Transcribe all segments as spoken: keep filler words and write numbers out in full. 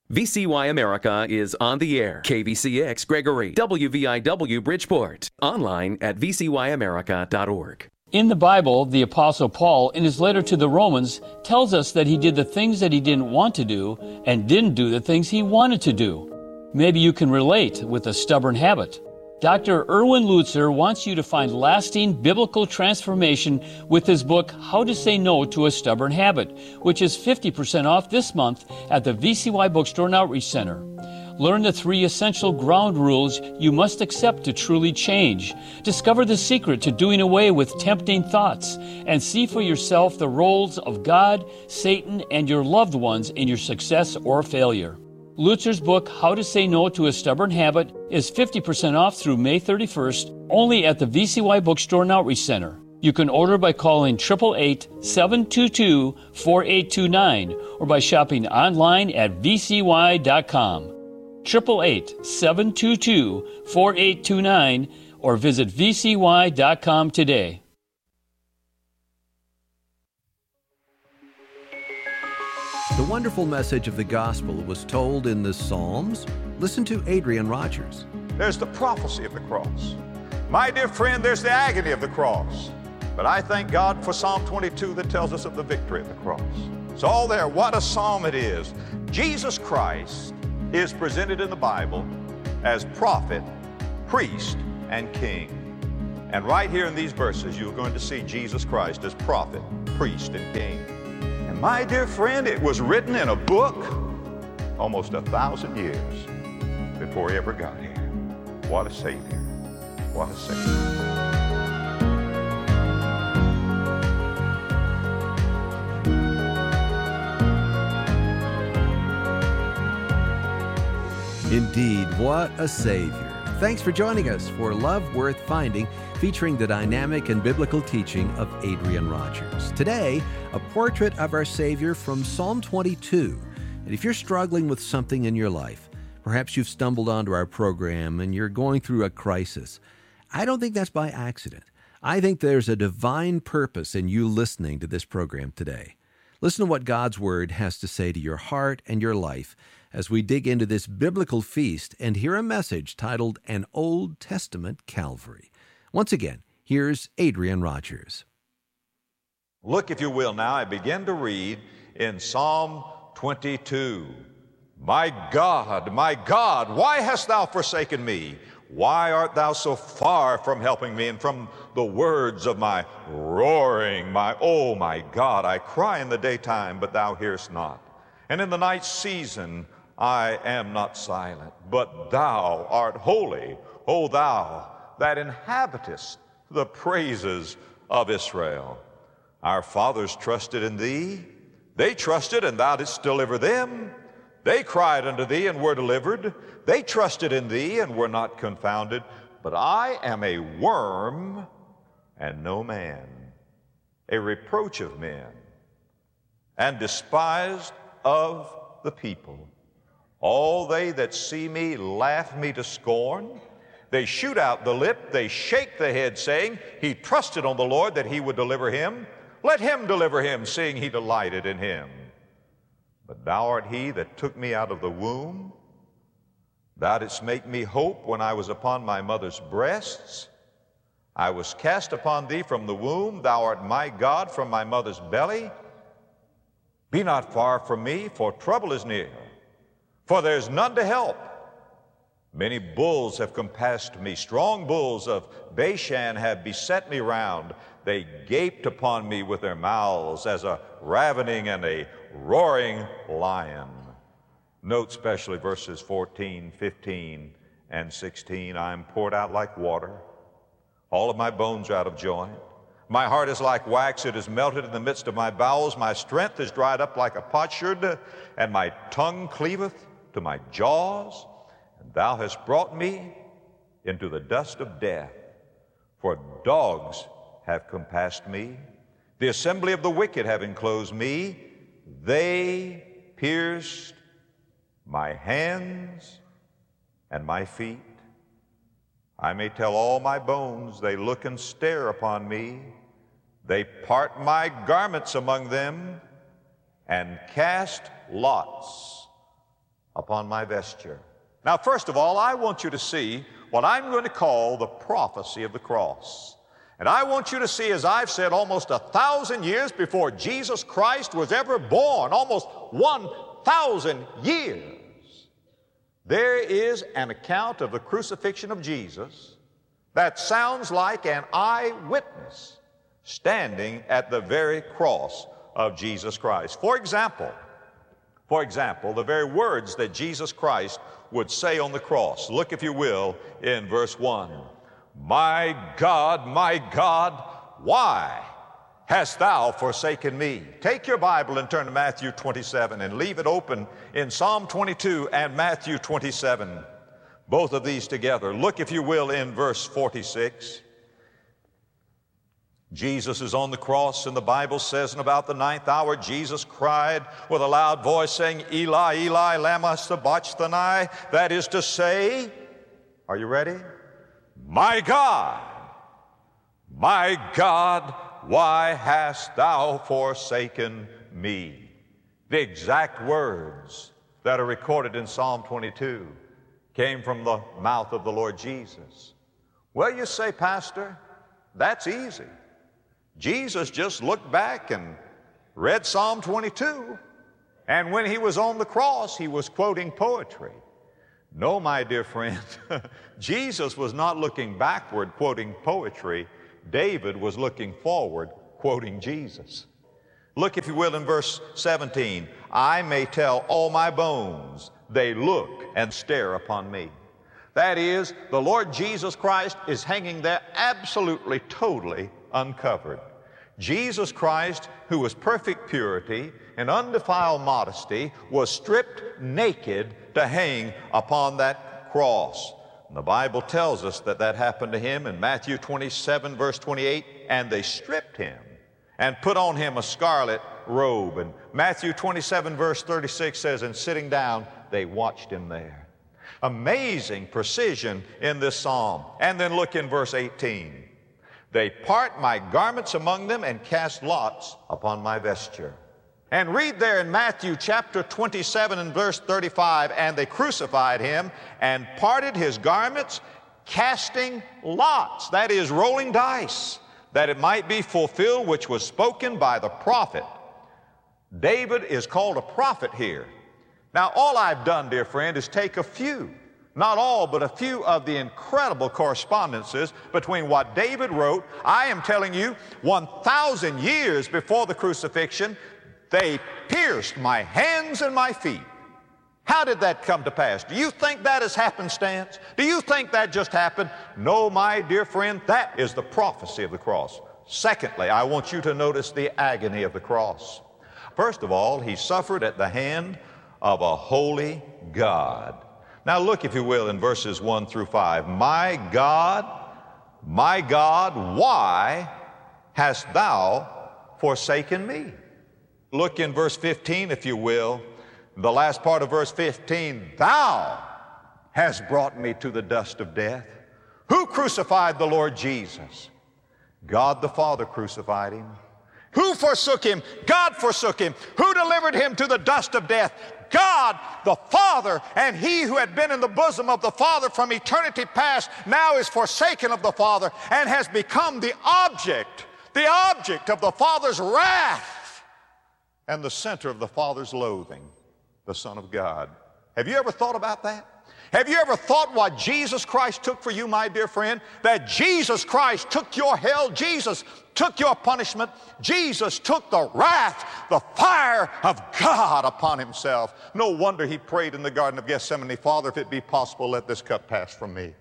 V C Y America is on the air. K V C X Gregory, W V I W Bridgeport. Online at v c y america dot org. In the Bible, the Apostle Paul, in his letter to the Romans, tells us that he did the things that he didn't want to do and didn't do the things he wanted to do. Maybe you can relate with a stubborn habit. Doctor Erwin Lutzer wants you to find lasting biblical transformation with his book, How to Say No to a Stubborn Habit, which is fifty percent off this month at the V C Y Bookstore and Outreach Center. Learn the three essential ground rules you must accept to truly change. Discover the secret to doing away with tempting thoughts, and see for yourself the roles of God, Satan, and your loved ones in your success or failure. Lutzer's book, How to Say No to a Stubborn Habit, is fifty percent off through May thirty-first, only at the V C Y Bookstore and Outreach Center. You can order by calling eight eight eight, seven two two, four eight two nine or by shopping online at v c y dot com. eight eight eight, seven two two, four eight two nine or visit v c y dot com today. The wonderful message of the gospel was told in the Psalms. Listen to Adrian Rogers. There's the prophecy of the cross. My dear friend, there's the agony of the cross. But I thank God for Psalm twenty-two that tells us of the victory of the cross. It's all there. What a psalm it is. Jesus Christ is presented in the Bible as prophet, priest, and king. And right here in these verses, you're going to see Jesus Christ as prophet, priest, and king. And my dear friend, it was written in a book almost a thousand years before he ever got here. What a Savior. What a Savior. Indeed, what a Savior. Thanks for joining us for Love Worth Finding, featuring the dynamic and biblical teaching of Adrian Rogers. Today, a portrait of our Savior from Psalm twenty-two. And if you're struggling with something in your life, perhaps you've stumbled onto our program and you're going through a crisis, I don't think that's by accident. I think there's a divine purpose in you listening to this program today. Listen to what God's Word has to say to your heart and your life as we dig into this biblical feast and hear a message titled An Old Testament Calvary. Once again, here's Adrian Rogers. Look, if you will, now I begin to read in Psalm twenty-two. My God, my God, why hast thou forsaken me? Why art thou so far from helping me and from the words of my roaring? My, oh my God, I cry in the daytime, but thou hearest not. And in the night season, I am not silent, but thou art holy, O thou that inhabitest the praises of Israel. Our fathers trusted in thee. They trusted, and thou didst deliver them. They cried unto thee and were delivered. They trusted in thee and were not confounded. But I am a worm and no man, a reproach of men, and despised of the people. All they that see me laugh me to scorn. They shoot out the lip, they shake the head, saying, He trusted on the Lord that he would deliver him. Let him deliver him, seeing he delighted in him. But thou art he that took me out of the womb. Thou didst make me hope when I was upon my mother's breasts. I was cast upon thee from the womb. Thou art my God from my mother's belly. Be not far from me, for trouble is near, for there is none to help. Many bulls have compassed me. Strong bulls of Bashan have beset me round. They gaped upon me with their mouths as a ravening and a roaring lion. Note specially verses fourteen, fifteen, and sixteen. I am poured out like water. All of my bones are out of joint. My heart is like wax, it is melted in the midst of my bowels. My strength is dried up like a potsherd, and my tongue cleaveth to my jaws. And thou hast brought me into the dust of death, for dogs have compassed me. The assembly of the wicked have enclosed me. They pierced my hands and my feet. I may tell all my bones, they look and stare upon me. They part my garments among them and cast lots upon my vesture. Now, first of all, I want you to see what I'm going to call the prophecy of the cross. And I want you to see, as I've said, almost a thousand years before Jesus Christ was ever born, almost one thousand years, there is an account of the crucifixion of Jesus that sounds like an eyewitness standing at the very cross of Jesus Christ. For example, for example, the very words that Jesus Christ would say on the cross. Look, if you will, in verse one. My God, my God, why hast thou forsaken me? Take your Bible and turn to Matthew twenty-seven and leave it open in Psalm twenty-two and Matthew twenty-seven. Both of these together. Look, if you will, in verse forty-six. Jesus is on the cross, and the Bible says, in about the ninth hour, Jesus cried with a loud voice, saying, Eli, Eli, lama sabachthani. That is to say, are you ready? My God, my God, why hast thou forsaken me? The exact words that are recorded in Psalm twenty-two came from the mouth of the Lord Jesus. Well, you say, Pastor, that's easy. Jesus just looked back and read Psalm twenty-two, and when he was on the cross, he was quoting poetry. No, my dear friend, Jesus was not looking backward quoting poetry. David was looking forward quoting Jesus. Look, if you will, in verse seventeen. I may tell all my bones, they look and stare upon me. That is, the Lord Jesus Christ is hanging there absolutely, totally uncovered. Jesus Christ, who was perfect purity and undefiled modesty, was stripped naked to hang upon that cross. And the Bible tells us that that happened to him in Matthew twenty-seven, verse twenty-eight, and they stripped him and put on him a scarlet robe. And Matthew twenty-seven, verse thirty-six says, and sitting down, they watched him there. Amazing precision in this psalm. And then look in verse eighteen. They part my garments among them and cast lots upon my vesture. And read there in Matthew chapter twenty-seven and verse thirty-five, and they crucified him and parted his garments, casting lots, that is, rolling dice, that it might be fulfilled which was spoken by the prophet. David is called a prophet here. Now, all I've done, dear friend, is take a few, not all, but a few of the incredible correspondences between what David wrote. I am telling you, one thousand years before the crucifixion, they pierced my hands and my feet. How did that come to pass? Do you think that is happenstance? Do you think that just happened? No, my dear friend, that is the prophecy of the cross. Secondly, I want you to notice the agony of the cross. First of all, he suffered at the hand of a holy God. Now look, if you will, in verses one through five. My God, my God, why hast thou forsaken me? Look in verse fifteen, if you will. The last part of verse fifteen. Thou hast brought me to the dust of death. Who crucified the Lord Jesus? God the Father crucified him. Who forsook him? God forsook him. Who delivered him to the dust of death? God the Father. And he who had been in the bosom of the Father from eternity past now is forsaken of the Father and has become the object, the object of the Father's wrath and the center of the Father's loathing, the Son of God. Have you ever thought about that? Have you ever thought what Jesus Christ took for you, my dear friend? That Jesus Christ took your hell, Jesus took your punishment, Jesus took the wrath, the fire of God upon himself. No wonder he prayed in the Garden of Gethsemane, Father, if it be possible, let this cup pass from me.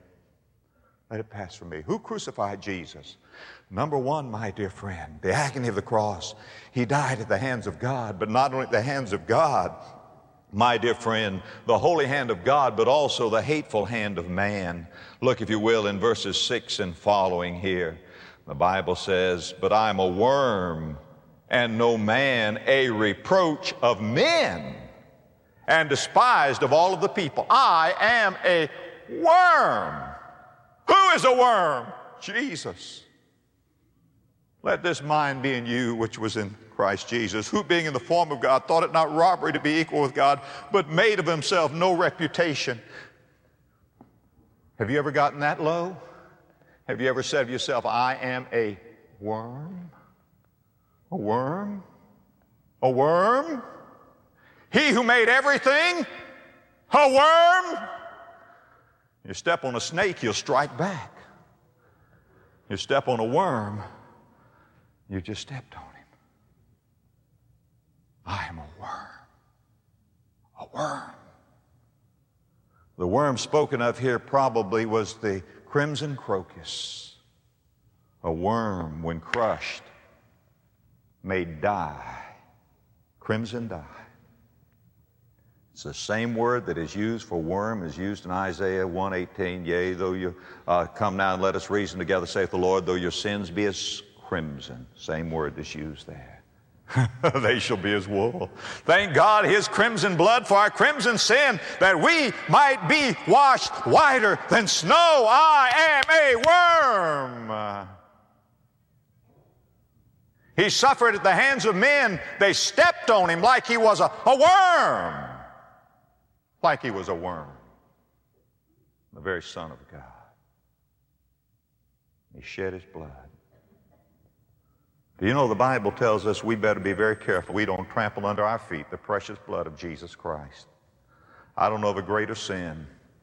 Let it pass from me. Who crucified Jesus? Number one, my dear friend, the agony of the cross. He died at the hands of God, but not only at the hands of God, my dear friend, the holy hand of God, but also the hateful hand of man. Look, if you will, in verses six and following here. The Bible says, but I'm a worm and no man, a reproach of men, and despised of all of the people. I am a worm. Who is a worm? Jesus. Let this mind be in you, which was in Christ Jesus, who being in the form of God, thought it not robbery to be equal with God, but made of himself no reputation. Have you ever gotten that low? Have you ever said to yourself, I am a worm? A worm? A worm? He who made everything? A worm? You step on a snake, you'll strike back. You step on a worm, you just stepped on him. I am a worm. A worm. The worm spoken of here probably was the crimson crocus. A worm, when crushed, may die. Crimson dye. It's the same word that is used for worm is used in Isaiah one eighteen. Yea, though you uh, come now and let us reason together, saith the Lord, though your sins be as crimson. Same word that's used there. They shall be as wool. Thank God his crimson blood for our crimson sin, that we might be washed whiter than snow. I am a worm. He suffered at the hands of men. They stepped on him like he was a, a worm. Like he was a worm. The very Son of God. He shed his blood. Do you know the Bible tells us we better be very careful we don't trample under our feet the precious blood of Jesus Christ. I don't know of a greater sin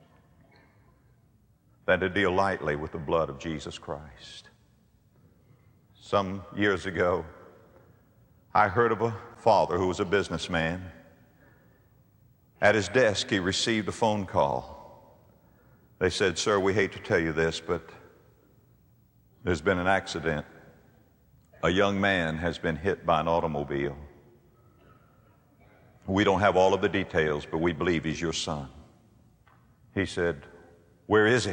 than to deal lightly with the blood of Jesus Christ. Some years ago, I heard of a father who was a businessman. At his desk, he received a phone call. They said, sir, we hate to tell you this, but there's been an accident. A young man has been hit by an automobile. We don't have all of the details, but we believe he's your son. He said, where is he?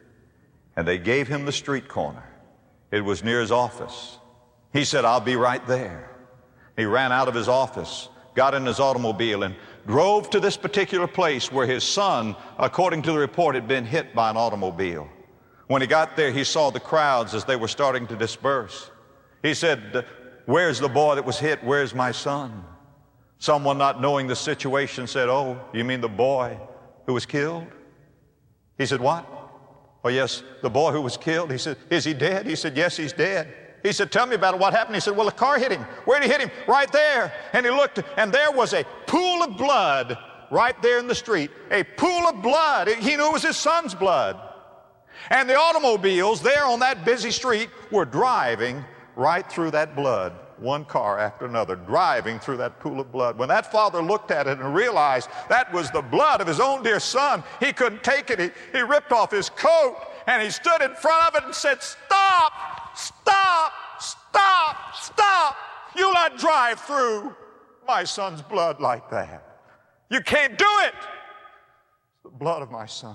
And they gave him the street corner. It was near his office. He said, I'll be right there. He ran out of his office, got in his automobile, and drove to this particular place where his son, according to the report, had been hit by an automobile. When he got there, he saw the crowds as they were starting to disperse. He said, where's the boy that was hit? Where's my son? Someone not knowing the situation said, oh, you mean the boy who was killed? He said, what? Oh, yes, the boy who was killed. He said, is he dead? He said, yes, he's dead. He said, tell me about it. What happened? He said, well, a car hit him. Where did he hit him? Right there. And he looked, and there was a pool of blood right there in the street. A pool of blood. He knew it was his son's blood. And the automobiles there on that busy street were driving right through that blood, one car after another, driving through that pool of blood. When that father looked at it and realized that was the blood of his own dear son, he couldn't take it. He, he ripped off his coat, and he stood in front of it and said, stop, stop, stop, stop. You'll not drive through my son's blood like that. You can't do it. It's the blood of my son.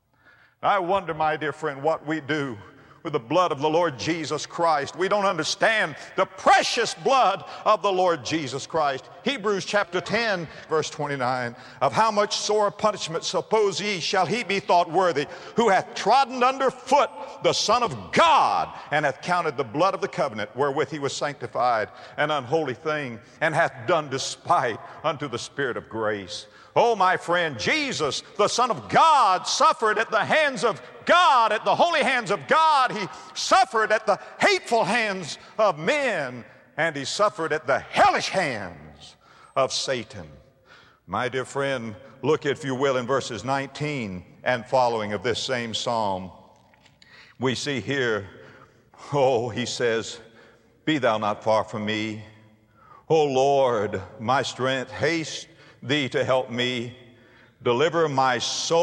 I wonder, my dear friend, what we do with the blood of the Lord Jesus Christ. We don't understand the precious blood of the Lord Jesus Christ. Hebrews chapter ten, verse twenty-nine, of how much sore punishment, suppose ye, shall he be thought worthy, who hath trodden under foot the Son of God, and hath counted the blood of the covenant wherewith he was sanctified an unholy thing, and hath done despite unto the Spirit of grace. Oh, my friend, Jesus, the Son of God, suffered at the hands of God, at the holy hands of God. He suffered at the hateful hands of men, and he suffered at the hellish hands of Satan. My dear friend, look, if you will, in verses nineteen and following of this same psalm. We see here, oh, he says, be thou not far from me. O Lord, my strength, haste thee to help me. Deliver my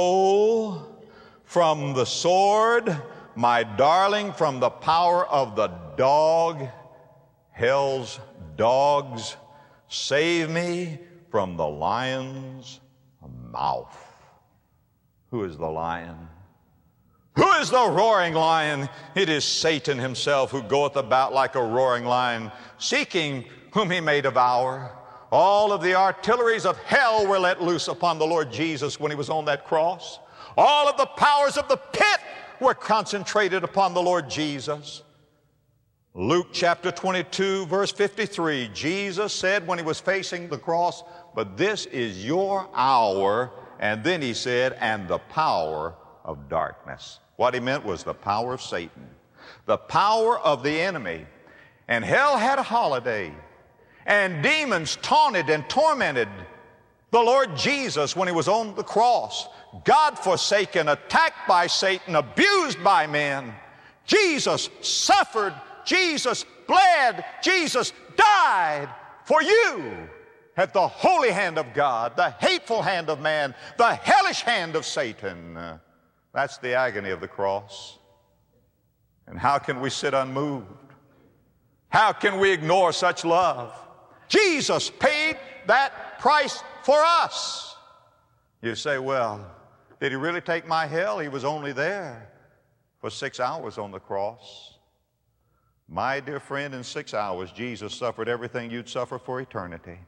soul from the sword, my darling from the power of the dog, hell's dogs. Save me from the lion's mouth. Who is the lion? Who is the roaring lion? It is Satan himself, who goeth about like a roaring lion, seeking whom he may devour. All of the artilleries of hell were let loose upon the Lord Jesus when he was on that cross. All of the powers of the pit were concentrated upon the Lord Jesus. Luke chapter twenty-two, verse fifty-three, Jesus said when he was facing the cross, "But this is your hour." And then he said, "and the power of darkness." What he meant was the power of Satan, the power of the enemy. And hell had a holiday, and demons taunted and tormented the Lord Jesus when he was on the cross. God forsaken, attacked by Satan, abused by men. Jesus suffered, Jesus bled, Jesus died for you at the holy hand of God, the hateful hand of man, the hellish hand of Satan. Uh, that's the agony of the cross. And how can we sit unmoved? How can we ignore such love? Jesus paid that price for us. You say, well, did he really take my hell? He was only there for six hours on the cross. My dear friend, in six hours, Jesus suffered everything you'd suffer for eternity.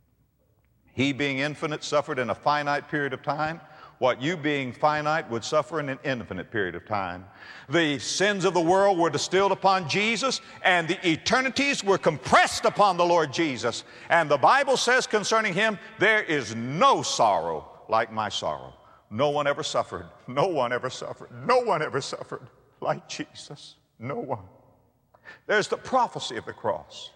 He, being infinite, suffered in a finite period of time what you, being finite, would suffer in an infinite period of time. The sins of the world were distilled upon Jesus, and the eternities were compressed upon the Lord Jesus. And the Bible says concerning him, there is no sorrow like my sorrow. No one ever suffered. No one ever suffered. No one ever suffered like Jesus. No one. There's the prophecy of the cross.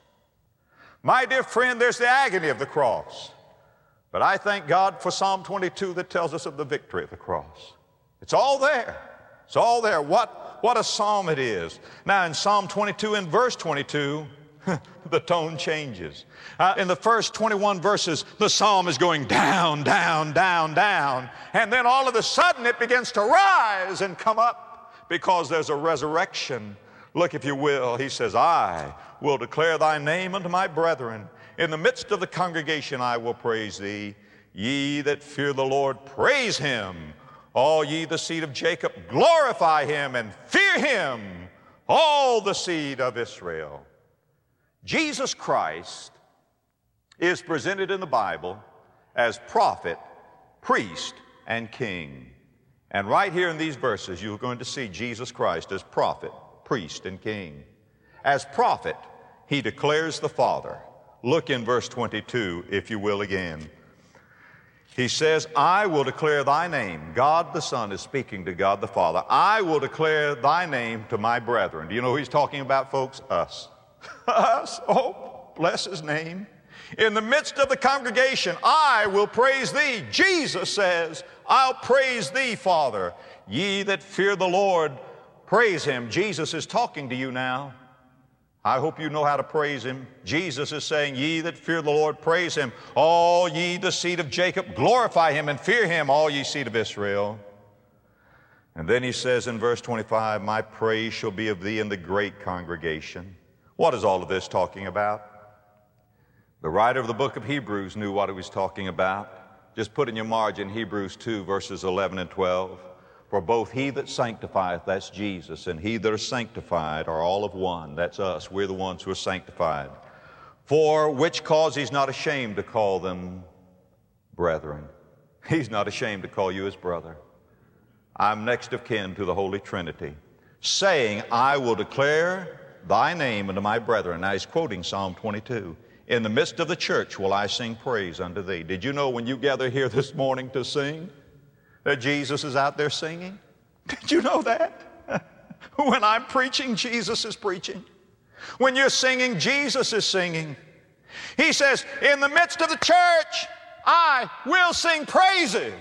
My dear friend, there's the agony of the cross. But I thank God for Psalm twenty-two that tells us of the victory of the cross. It's all there. It's all there. What, what a psalm it is. Now in Psalm twenty-two and verse twenty-two, the tone changes. Uh, in the first twenty-one verses, the psalm is going down, down, down, down. And then all of a sudden it begins to rise and come up because there's a resurrection. Look, if you will, he says, I will declare thy name unto my brethren. In the midst of the congregation I will praise thee. Ye that fear the Lord, praise him. All ye the seed of Jacob, glorify him and fear him, all the seed of Israel. Jesus Christ is presented in the Bible as prophet, priest, and king. And right here in these verses, you're going to see Jesus Christ as prophet, priest, and king. As prophet, he declares the Father. Look in verse twenty-two, if you will, again. He says, I will declare thy name. God the Son is speaking to God the Father. I will declare thy name to my brethren. Do you know who he's talking about, folks? Us. Us. Oh, bless his name. In the midst of the congregation, I will praise thee. Jesus says, I'll praise thee, Father. Ye that fear the Lord, praise him. Jesus is talking to you now. I hope you know how to praise him. Jesus is saying, ye that fear the Lord, praise him. All ye the seed of Jacob, glorify him and fear him, all ye seed of Israel. And then he says in verse twenty-five, my praise shall be of thee in the great congregation. What is all of this talking about? The writer of the book of Hebrews knew what he was talking about. Just put in your margin Hebrews two, verses eleven and twelve. For both he that sanctifieth, that's Jesus, and he that are sanctified are all of one. That's us. We're the ones who are sanctified. For which cause he's not ashamed to call them brethren. He's not ashamed to call you his brother. I'm next of kin to the Holy Trinity, saying, I will declare thy name unto my brethren. Now he's quoting Psalm twenty-two. In the midst of the church will I sing praise unto thee. Did you know when you gather here this morning to sing, that Jesus is out there singing? Did you know that? When I'm preaching, Jesus is preaching. When you're singing, Jesus is singing. He says, in the midst of the church, I will sing praises.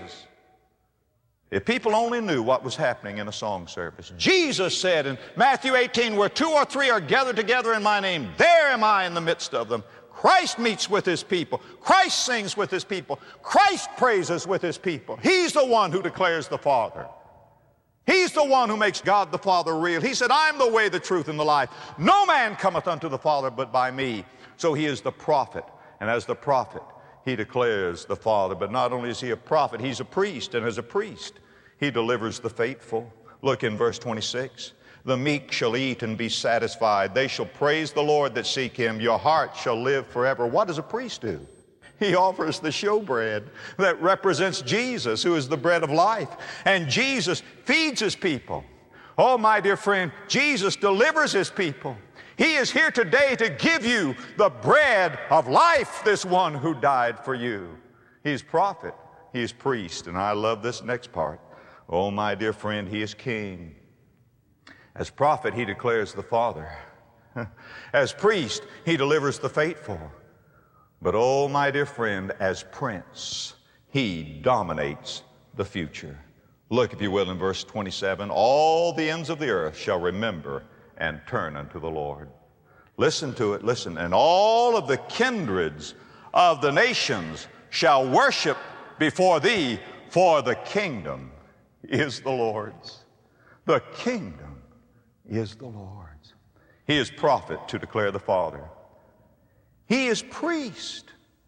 If people only knew what was happening in a song service. Jesus said in Matthew eighteen, where two or three are gathered together in my name, there am I in the midst of them. Christ meets with his people. Christ sings with his people. Christ praises with his people. He's the one who declares the Father. He's the one who makes God the Father real. He said, I'm the way, the truth, and the life. No man cometh unto the Father but by me. So he is the prophet. And as the prophet, he declares the Father. But not only is he a prophet, he's a priest. And as a priest, he delivers the faithful. Look in verse twenty-six. The meek shall eat and be satisfied. They shall praise the Lord that seek him. Your heart shall live forever. What does a priest do? He offers the showbread that represents Jesus, who is the bread of life. And Jesus feeds his people. Oh, my dear friend, Jesus delivers his people. He is here today to give you the bread of life, this one who died for you. He is prophet, he is priest, and I love this next part. Oh, my dear friend, he is king. As prophet, he declares the Father. As priest, he delivers the faithful. But oh, my dear friend, as prince, he dominates the future. Look, if you will, in verse twenty-seven, all the ends of the earth shall remember and turn unto the Lord. Listen to it, listen. And all of the kindreds of the nations shall worship before thee, for the kingdom is the Lord's. The kingdom is the Lord's. He is prophet to declare the Father. He is priest.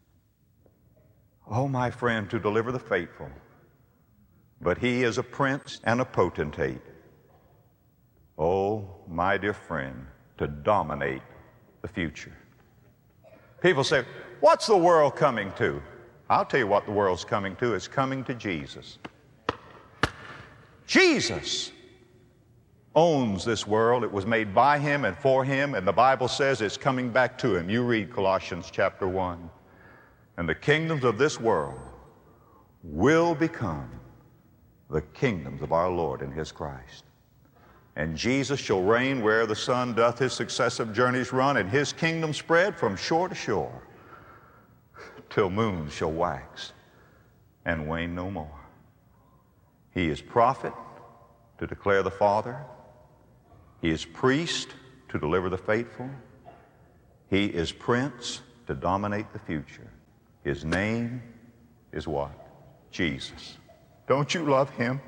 Oh, my friend, to deliver the faithful. But he is a prince and a potentate. Oh, my dear friend, to dominate the future. People say, what's the world coming to? I'll tell you what the world's coming to. It's coming to Jesus. Jesus owns this world. It was made by him and for him, and the Bible says it's coming back to him. You read Colossians chapter one. And the kingdoms of this world will become the kingdoms of our Lord and his Christ. And Jesus shall reign where the sun doth his successive journeys run, and his kingdom spread from shore to shore, till moons shall wax and wane no more. He is prophet to declare the Father. He is priest to deliver the faithful. He is prince to dominate the future. His name is what? Jesus. Don't you love him?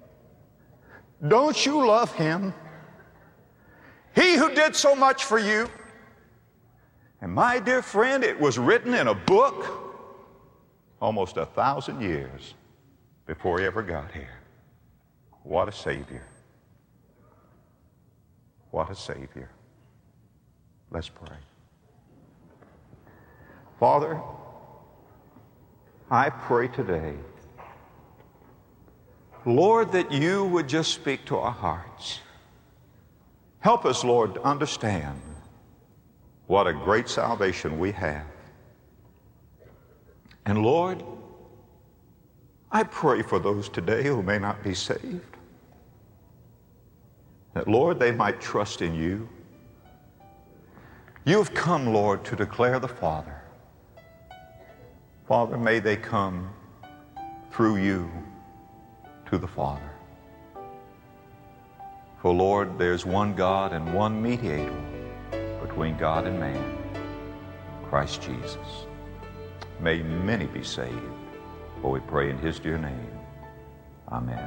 Don't you love him? He who did so much for you. And my dear friend, it was written in a book almost a thousand years before he ever got here. What a Savior. What a Savior. Let's pray. Father, I pray today, Lord, that you would just speak to our hearts. Help us, Lord, to understand what a great salvation we have. And Lord, I pray for those today who may not be saved, that, Lord, they might trust in you. You've come, Lord, to declare the Father. Father, may they come through you to the Father. For, Lord, there's one God and one mediator between God and man, Christ Jesus. May many be saved, for we pray in his dear name. Amen.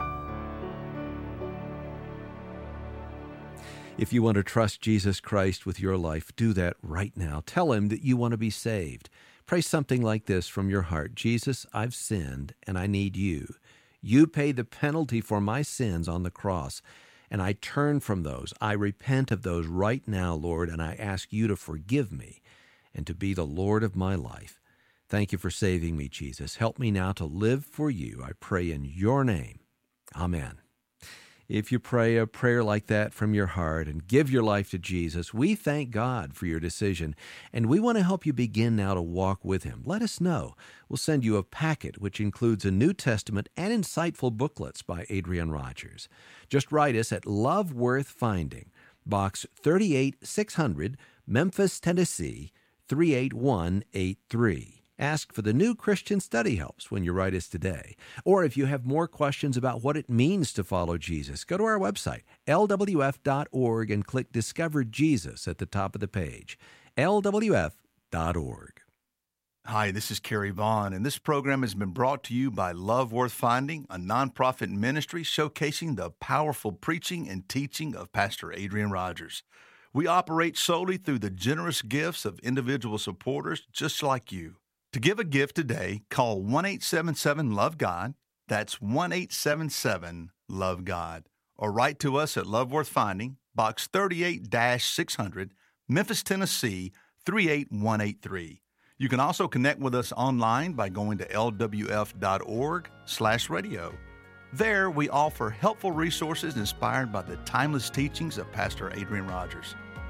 If you want to trust Jesus Christ with your life, do that right now. Tell him that you want to be saved. Pray something like this from your heart. Jesus, I've sinned and I need you. You paid the penalty for my sins on the cross, and I turn from those. I repent of those right now, Lord, and I ask you to forgive me and to be the Lord of my life. Thank you for saving me, Jesus. Help me now to live for you. I pray in your name. Amen. If you pray a prayer like that from your heart and give your life to Jesus, we thank God for your decision, and we want to help you begin now to walk with him. Let us know. We'll send you a packet which includes a New Testament and insightful booklets by Adrian Rogers. Just write us at Love Worth Finding, Box thirty-eight six hundred, Memphis, Tennessee, three eight one eight three. Ask for the New Christian Study Helps when you write us today. Or if you have more questions about what it means to follow Jesus, go to our website, L W F dot org, and click Discover Jesus at the top of the page, L W F dot org. Hi, this is Kerry Vaughn, and this program has been brought to you by Love Worth Finding, a nonprofit ministry showcasing the powerful preaching and teaching of Pastor Adrian Rogers. We operate solely through the generous gifts of individual supporters just like you. To give a gift today, call one eight seven seven, love God. That's one eight seven seven, love God. Or write to us at Love Worth Finding, Box thirty-eight six hundred, Memphis, Tennessee, three eight one eight three. You can also connect with us online by going to L W F dot org slash radio. There, we offer helpful resources inspired by the timeless teachings of Pastor Adrian Rogers.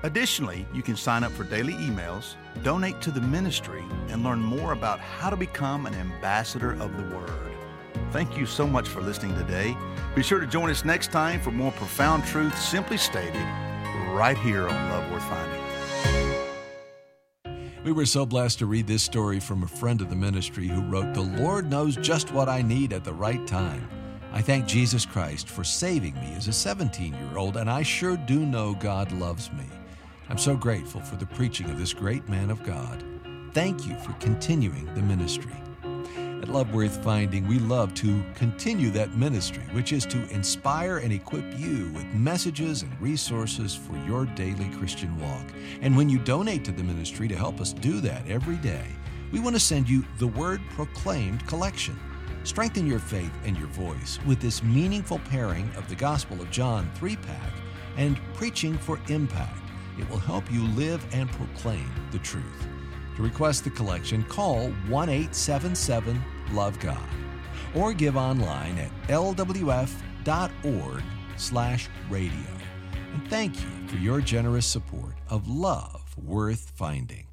Additionally, you can sign up for daily emails, donate to the ministry, and learn more about how to become an ambassador of the Word. Thank you so much for listening today. Be sure to join us next time for more profound truth simply stated right here on Love Worth Finding. We were so blessed to read this story from a friend of the ministry who wrote, "The Lord knows just what I need at the right time. I thank Jesus Christ for saving me as a seventeen-year-old, and I sure do know God loves me. I'm so grateful for the preaching of this great man of God. Thank you for continuing the ministry." At Love Worth Finding, we love to continue that ministry, which is to inspire and equip you with messages and resources for your daily Christian walk. And when you donate to the ministry to help us do that every day, we want to send you the Word Proclaimed collection. Strengthen your faith and your voice with this meaningful pairing of the Gospel of John three-pack and Preaching for Impact. It will help you live and proclaim the truth. To request the collection, call one eight seven seven love God or give online at lwf.org slash radio. And thank you for your generous support of Love Worth Finding.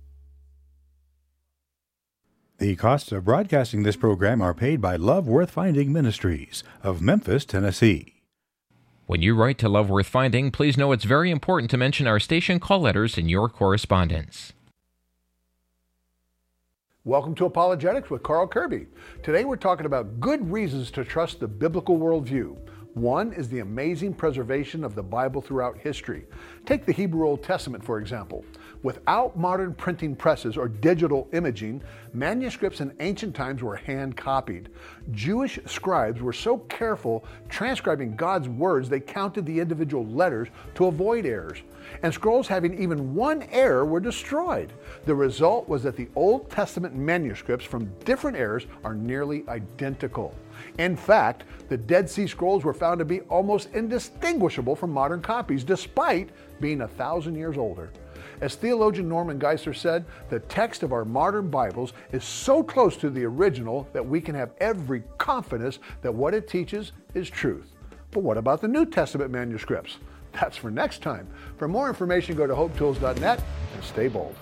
The costs of broadcasting this program are paid by Love Worth Finding Ministries of Memphis, Tennessee. When you write to Love Worth Finding, please know it's very important to mention our station call letters in your correspondence. Welcome to Apologetics with Carl Kirby. Today we're talking about good reasons to trust the biblical worldview. One is the amazing preservation of the Bible throughout history. Take the Hebrew Old Testament, for example. Without modern printing presses or digital imaging, manuscripts in ancient times were hand-copied. Jewish scribes were so careful transcribing God's words they counted the individual letters to avoid errors. And scrolls having even one error were destroyed. The result was that the Old Testament manuscripts from different eras are nearly identical. In fact, the Dead Sea Scrolls were found to be almost indistinguishable from modern copies, despite being a thousand years older. As theologian Norman Geisler said, the text of our modern Bibles is so close to the original that we can have every confidence that what it teaches is truth. But what about the New Testament manuscripts? That's for next time. For more information, go to hope tools dot net and stay bold.